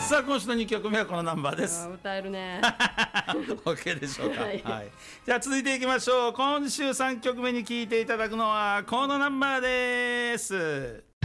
さあ今週の2曲目はこのナンバーです。 歌えるね OK でしょうか、 はいはい、じゃあ続いていきましょう。今週3曲目に聴いていただくのはこのナンバーです。